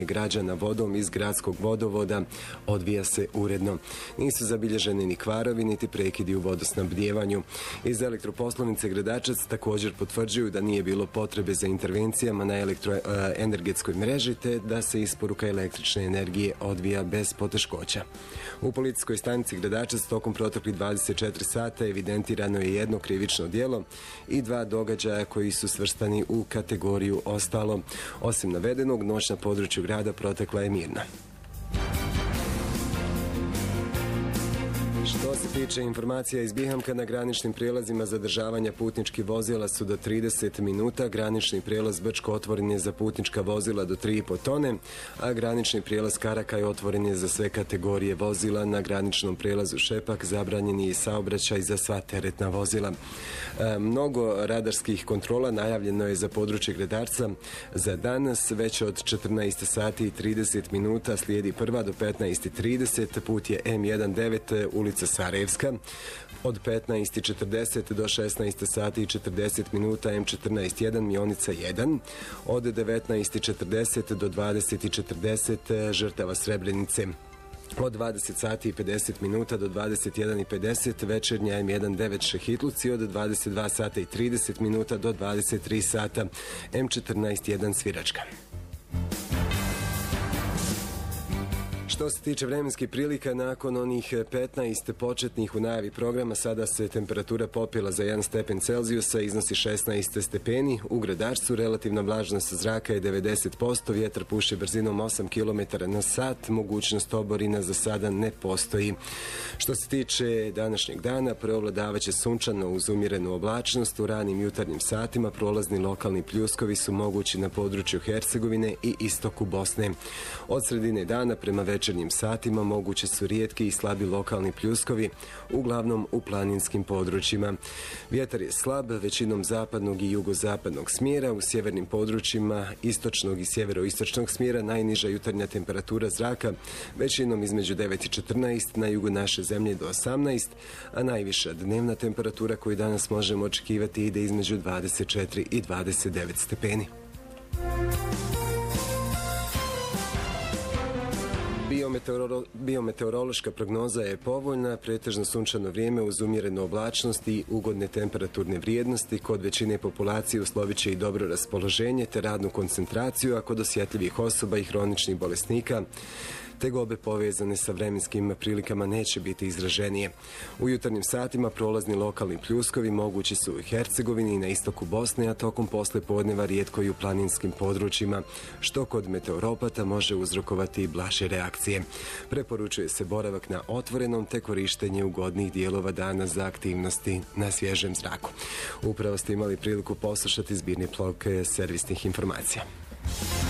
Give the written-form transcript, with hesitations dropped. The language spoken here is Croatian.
građana vodom iz gradskog vodovoda odvija se uredno. Nisu zabilježeni ni kvarovi, niti prekidi u vodosnabdijevanju. Iz elektroposlovnice Gradačac također potvrđuju da nije bilo potrebe za intervencijama na elektroenergetskoj mreži, te da se isporuka električne energije odvija bez poteškoća. U policijskoj stanici Gradačac tokom proteklih 24 sata evidentirano je jedno krivično djelo i 2 događaja koji su svrstani u kategoriju ostalo. Osim navedenog, noć na području grada protekla je mirna. Što se tiče informacija iz Bihamka, na graničnim prijelazima zadržavanja putničkih vozila su do 30 minuta, granični prijelaz Brčko otvoren je za putnička vozila do 3,5 tone, a granični prijelaz Karakaj otvoren je za sve kategorije vozila. Na graničnom prijelazu Šepak zabranjen je i saobraćaj za sva teretna vozila. Mnogo radarskih kontrola najavljeno je za područje Gradarca za danas. Već od 14 sati i 30 minuta slijedi prva do 15:30, put je M19 ulica Sarajevska. Od 15:40 do 16 sati i 40 minuta M14-1 Mionica 1. Od 19:40 do 20:40 žrtava Srebrenice. Od 20 sati i 50 minuta do 21:50 večernja M19 Šehitluci. Od 22 sata i 30 minuta do 23 sata M14-1 Sviračka. Što se tiče vremenskih prilika, nakon onih 15 početnih u najavi programa, sada se temperatura popela za 1 stepen Celzijusa, iznosi 16 stepeni. U Gradarcu relativna vlažnost zraka je 90%, vjetar puše brzinom 8 km na sat, mogućnost oborina za sada ne postoji. Što se tiče današnjeg dana, preovladavaće sunčano uz umjerenu oblačnost. U ranim jutarnjim satima prolazni lokalni pljuskovi su mogući na području Hercegovine i istoku Bosne. Od sredine dana prema večernjim satima moguće su rijetki i slabi lokalni pljuskovi, uglavnom u planinskim područjima. Vjetar je slab, većinom zapadnog i jugozapadnog smjera. U sjevernim područjima istočnog i sjeveroistočnog smjera najniža jutarnja temperatura zraka većinom između 9 i 14, na jugu naše zemlje do 18, a najviša dnevna temperatura koju danas možemo očekivati ide između 24 i 29 stepeni. Biometeorološka prognoza je povoljna, pretežno sunčano vrijeme uz umjerenu oblačnost i ugodne temperaturne vrijednosti. Kod većine populacije uslovit će i dobro raspoloženje te radnu koncentraciju, a kod osjetljivih osoba i hroničnih bolesnika tegobe povezane sa vremenskim prilikama neće biti izraženije. U jutarnjim satima prolazni lokalni pljuskovi mogući su u Hercegovini i na istoku Bosne, a tokom poslijepodneva rijetko i u planinskim područjima, što kod meteoropata može uzrokovati blaže reakcije. Preporučuje se boravak na otvorenom te korištenje ugodnih dijelova dana za aktivnosti na svježem zraku. Upravo ste imali priliku poslušati zbirni blok servisnih informacija.